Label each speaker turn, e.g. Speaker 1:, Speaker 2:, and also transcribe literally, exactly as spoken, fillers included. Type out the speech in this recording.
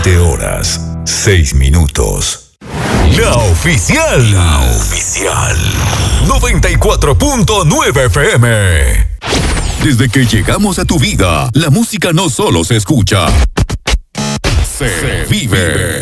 Speaker 1: veinte horas, seis minutos. La oficial. La oficial. noventa y cuatro punto nueve F M. Desde que llegamos a tu vida, la música no solo se escucha, se vive.